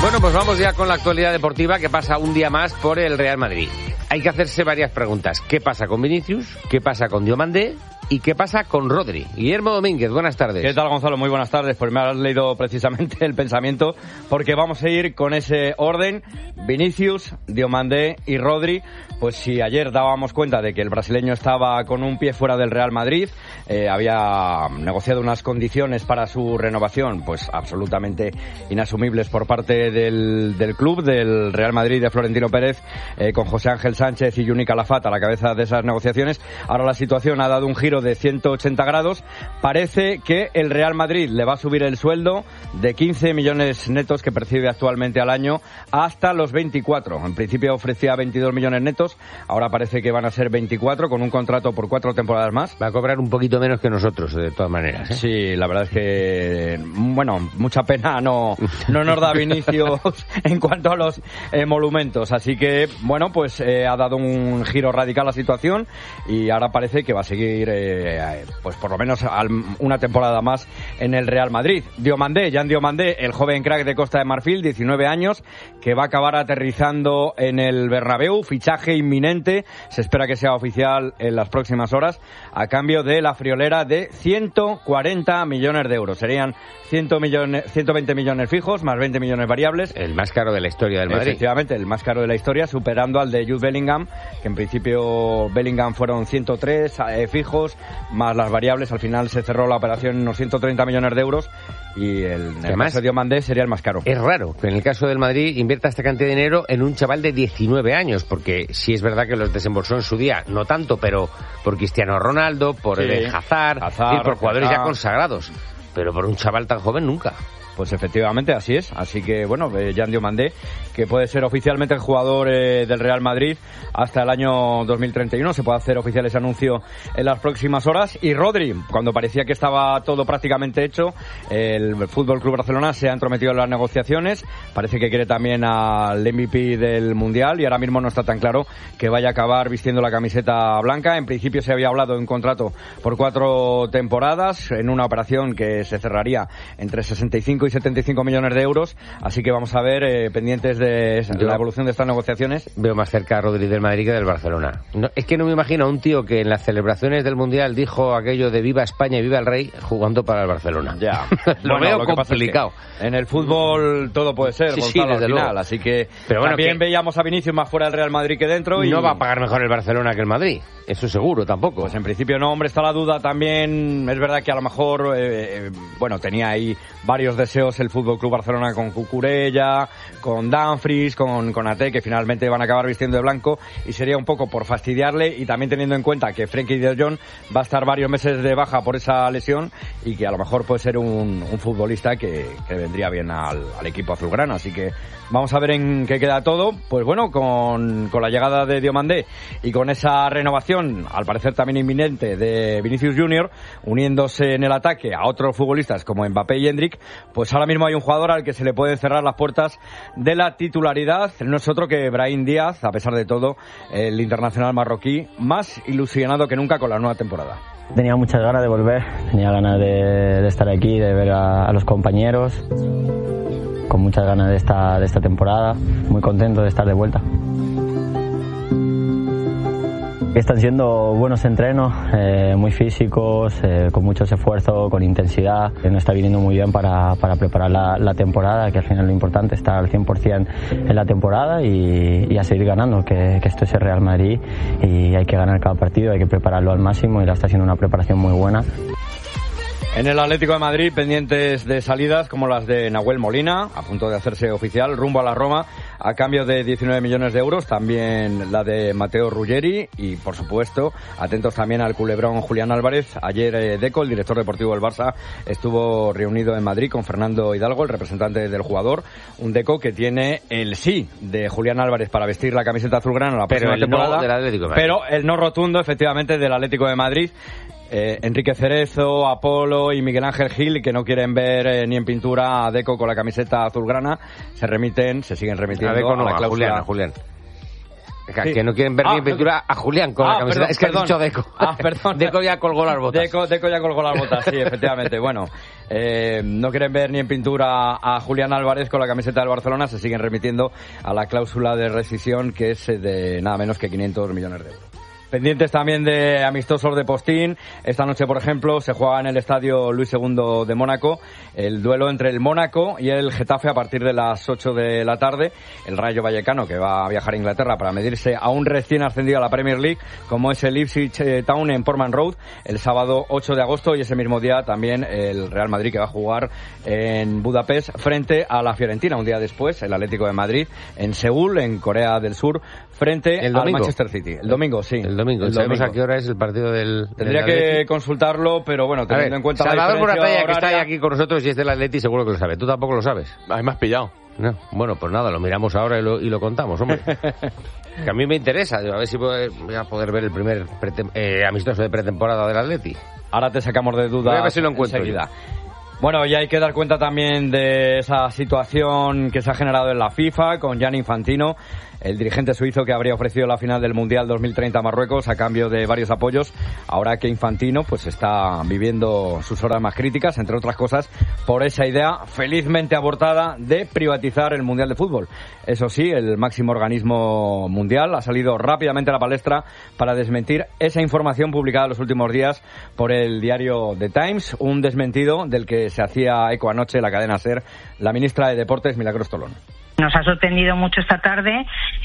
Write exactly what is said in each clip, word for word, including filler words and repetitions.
Bueno, pues vamos ya con la actualidad deportiva que pasa un día más por el Real Madrid. Hay que hacerse varias preguntas. ¿Qué pasa con Vinicius? ¿Qué pasa con Diomandé? ¿Y qué pasa con Rodri? Guillermo Domínguez, buenas tardes. ¿Qué tal, Gonzalo? Muy buenas tardes. Pues me has leído precisamente el pensamiento, porque vamos a ir con ese orden: Vinicius, Diomandé y Rodri. Pues si ayer dábamos cuenta de que el brasileño estaba con un pie fuera del Real Madrid, eh, había negociado unas condiciones para su renovación, pues absolutamente inasumibles por parte del, del club, del Real Madrid de Florentino Pérez, eh, con José Ángel Sánchez y Juni Calafat a la cabeza de esas negociaciones. Ahora la situación ha dado un giro de ciento ochenta grados. Parece que el Real Madrid le va a subir el sueldo de quince millones netos que percibe actualmente al año hasta los veinticuatro. En principio ofrecía veintidós millones netos, ahora parece que van a ser veinticuatro, con un contrato por cuatro temporadas más. Va a cobrar un poquito menos que nosotros, de todas maneras, ¿eh? Sí, la verdad es que, bueno, mucha pena no, no nos da Vinicius en cuanto a los eh, monumentos. Así que, bueno, pues eh, ha dado un giro radical la situación y ahora parece que va a seguir eh, pues por lo menos una temporada más en el Real Madrid. Diomandé, Jan Diomandé, el joven crack de Costa de Marfil, diecinueve años, que va a acabar aterrizando en el Bernabéu, fichaje inminente, se espera que sea oficial en las próximas horas, a cambio de la friolera de ciento cuarenta millones de euros. Serían ciento veinte millones fijos, más veinte millones variables. El más caro de la historia del Madrid. Efectivamente, el más caro de la historia, superando al de Jude Bellingham, que en principio Bellingham fueron ciento tres eh, fijos, más las variables. Al final se cerró la operación en unos ciento treinta millones de euros y el, el caso de Diomandé sería el más caro. Es raro que en el caso del Madrid invierta esta cantidad de dinero en un chaval de diecinueve años, porque sí es verdad que los desembolsó en su día, no tanto, pero por Cristiano Ronaldo, por sí. el Hazard, Hazard y por jugadores Hazard. ya consagrados, pero por un chaval tan joven nunca. Pues efectivamente así es, así que bueno, eh, Jan Diomandé, que puede ser oficialmente el jugador eh, del Real Madrid hasta el año dos mil treinta y uno, se puede hacer oficial ese anuncio en las próximas horas. Y Rodri, cuando parecía que estaba todo prácticamente hecho, el Fútbol Club Barcelona se ha entrometido en las negociaciones, parece que quiere también al M V P del Mundial y ahora mismo no está tan claro que vaya a acabar vistiendo la camiseta blanca. En principio se había hablado de un contrato por cuatro temporadas en una operación que se cerraría entre sesenta y cinco y setenta y cinco millones de euros, así que vamos a ver, eh, pendientes de Yo la evolución de estas negociaciones. Veo más cerca a Rodri del Madrid que del Barcelona. No, es que no me imagino a un tío que en las celebraciones del Mundial dijo aquello de viva España y viva el Rey jugando para el Barcelona. Ya, lo bueno, veo lo complicado. Es que en el fútbol todo puede ser, sí, Gonzalo, sí, desde al final, luego. Así que Pero bueno, también que... veíamos a Vinicius más fuera del Real Madrid que dentro. Y no va a pagar mejor el Barcelona que el Madrid, eso seguro, tampoco. Pues en principio no, hombre, está la duda también. Es verdad que a lo mejor, eh, eh, bueno, tenía ahí varios deseos el Fútbol Club Barcelona con Cucurella, con Dumfries, con, con Ate, que finalmente van a acabar vistiendo de blanco, y sería un poco por fastidiarle, y también teniendo en cuenta que Frenkie de Jong va a estar varios meses de baja por esa lesión y que a lo mejor puede ser un, un futbolista que, que vendría bien al, al equipo azulgrana. Así que vamos a ver en qué queda todo. Pues bueno, con, con la llegada de Diomandé y con esa renovación, al parecer también inminente, de Vinicius Junior, uniéndose en el ataque a otros futbolistas como Mbappé y Endrick, pues ahora mismo hay un jugador al que se le pueden cerrar las puertas de la titularidad. No es otro que Brahim Díaz, a pesar de todo, el internacional marroquí más ilusionado que nunca con la nueva temporada. Tenía muchas ganas de volver, tenía ganas de, de estar aquí, de ver a, a los compañeros, con muchas ganas de esta, de esta temporada, muy contento de estar de vuelta. Están siendo buenos entrenos, eh, muy físicos, eh, con mucho esfuerzo, con intensidad. Nos está viniendo muy bien para, para preparar la, la temporada, que al final lo importante es estar al cien por ciento en la temporada y, y a seguir ganando, que, que esto es el Real Madrid y hay que ganar cada partido, hay que prepararlo al máximo y la está haciendo una preparación muy buena. En el Atlético de Madrid, pendientes de salidas como las de Nahuel Molina, a punto de hacerse oficial, rumbo a la Roma, a cambio de diecinueve millones de euros, también la de Matteo Ruggeri y, por supuesto, atentos también al culebrón Julián Álvarez. Ayer eh, Deco, el director deportivo del Barça, estuvo reunido en Madrid con Fernando Hidalgo, el representante del jugador, un Deco que tiene el sí de Julián Álvarez para vestir la camiseta azulgrana la próxima pero el temporada, no del Atlético de Madrid. Pero el no rotundo, efectivamente, del Atlético de Madrid. Eh, Enrique Cerezo, Apolo y Miguel Ángel Gil, que no quieren ver eh, ni en pintura a Deco con la camiseta azulgrana, se remiten, se siguen remitiendo a, Deco no, a la cláusula. A Julián, a Julián. Sí. Que no quieren ver ah, ni en pintura a Julián con ah, la camiseta. Perdón, es que perdón. has dicho Deco. Ah, perdón. Deco ya colgó las botas. Deco, Deco ya colgó las botas, sí, efectivamente. Bueno, eh, no quieren ver ni en pintura a Julián Álvarez con la camiseta del Barcelona. Se siguen remitiendo a la cláusula de rescisión, que es de nada menos que quinientos millones de euros. Pendientes también de amistosos de postín. Esta noche, por ejemplo, se juega en el estadio Luis segundo de Mónaco el duelo entre el Mónaco y el Getafe a partir de las ocho de la tarde. El Rayo Vallecano, que va a viajar a Inglaterra para medirse a un recién ascendido a la Premier League, como es el Ipswich Town en Portman Road, el sábado ocho de agosto, y ese mismo día también el Real Madrid, que va a jugar en Budapest frente a la Fiorentina. Un día después, el Atlético de Madrid en Seúl, en Corea del Sur, frente al Manchester City. El domingo, sí. El domingo. El ¿Sabemos domingo. a qué hora es el partido del Tendría del que consultarlo, pero bueno, teniendo ver, en cuenta Salvador la diferencia Moratalla, horaria... que está aquí con nosotros y es del Atleti, seguro que lo sabe. ¿Tú tampoco lo sabes? Ay, me has pillado. No. Bueno, pues nada, lo miramos ahora y lo, y lo contamos, hombre. Que a mí me interesa, a ver si voy a poder ver el primer eh, amistoso de pretemporada del Atleti. Ahora te sacamos de duda. A ver si lo encuentro enseguida. Bueno, y hay que dar cuenta también de esa situación que se ha generado en la FIFA con Gianni Infantino, el dirigente suizo que habría ofrecido la final del Mundial dos mil treinta a Marruecos a cambio de varios apoyos, ahora que Infantino pues está viviendo sus horas más críticas, entre otras cosas, por esa idea felizmente abortada de privatizar el Mundial de Fútbol. Eso sí, el máximo organismo mundial ha salido rápidamente a la palestra para desmentir esa información publicada en los últimos días por el diario The Times, un desmentido del que se hacía eco anoche la cadena SER la ministra de Deportes, Milagros Tolón. Nos ha sorprendido mucho esta tarde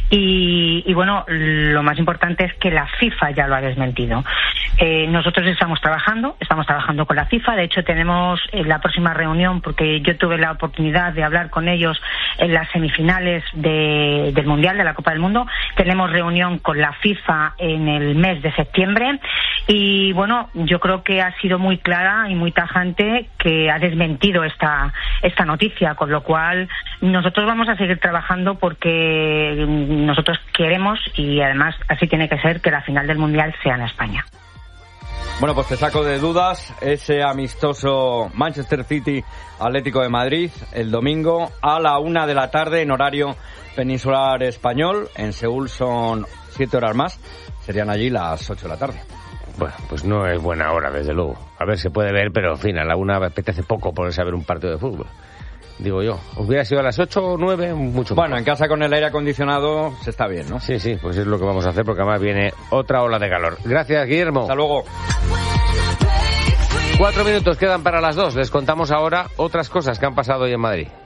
y, y bueno, lo más importante es que la FIFA ya lo ha desmentido. Eh, nosotros estamos trabajando, estamos trabajando con la FIFA. De hecho, tenemos en la próxima reunión, porque yo tuve la oportunidad de hablar con ellos en las semifinales de, del Mundial, de la Copa del Mundo. Tenemos reunión con la FIFA en el mes de septiembre y bueno, yo creo que ha sido muy clara y muy tajante que ha desmentido esta, esta noticia, con lo cual nosotros vamos a seguir trabajando porque nosotros queremos, y además así tiene que ser, que la final del Mundial sea en España. Bueno, pues te saco de dudas ese amistoso Manchester City Atlético de Madrid el domingo a la una de la tarde en horario peninsular español. En Seúl son siete horas más, serían allí las ocho de la tarde. Bueno, pues no es buena hora, desde luego. A ver, se puede ver, pero en fin, a la una apetece poco ponerse a ver un partido de fútbol. Digo yo, hubiera sido a las ocho o nueve, mucho Bueno, mejor. En casa con el aire acondicionado se está bien, ¿no? Sí, sí, pues es lo que vamos a hacer porque además viene otra ola de calor. Gracias, Guillermo. Hasta luego. Cuatro minutos quedan para las dos. Les contamos ahora otras cosas que han pasado hoy en Madrid.